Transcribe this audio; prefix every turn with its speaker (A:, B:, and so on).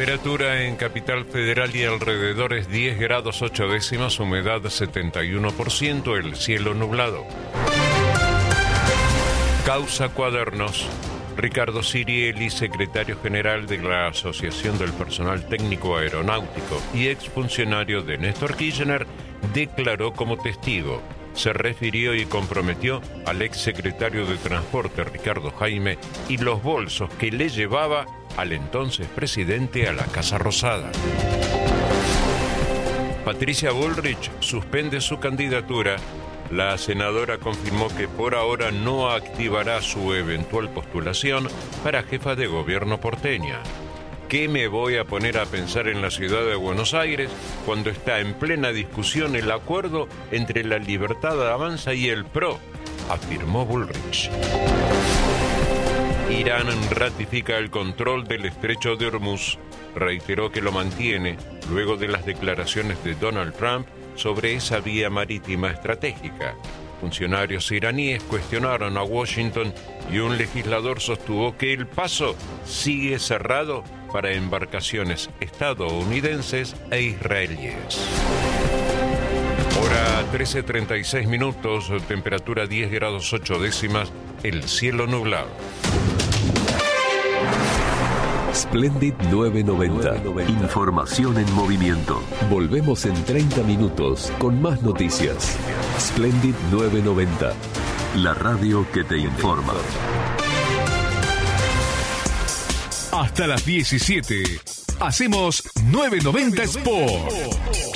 A: Temperatura en Capital Federal y alrededores 10 grados 8 décimas, humedad 71%, el cielo nublado. Causa Cuadernos. Ricardo Sirielli, secretario general de la Asociación del Personal Técnico Aeronáutico y exfuncionario de Néstor Kirchner, declaró como testigo. Se refirió y comprometió al exsecretario de Transporte, Ricardo Jaime, y los bolsos que le llevaba al entonces presidente a la Casa Rosada. Patricia Bullrich suspende su candidatura. La senadora confirmó que por ahora no activará su eventual postulación para jefa de gobierno porteña. ¿Qué me voy a poner a pensar en la ciudad de Buenos Aires cuando está en plena discusión el acuerdo entre la Libertad Avanza y el PRO?, afirmó Bullrich. Irán ratifica el control del estrecho de Hormuz. Reiteró que lo mantiene luego de las declaraciones de Donald Trump sobre esa vía marítima estratégica. Funcionarios iraníes cuestionaron a Washington y un legislador sostuvo que el paso sigue cerrado para embarcaciones estadounidenses e israelíes. Hora 13:36 minutos, temperatura 10 grados 8 décimas, el cielo nublado.
B: Splendid 990. Información en movimiento. Volvemos en 30 minutos con más noticias. Splendid 990. La radio que te informa.
C: Hasta las 17. Hacemos 990 Sport.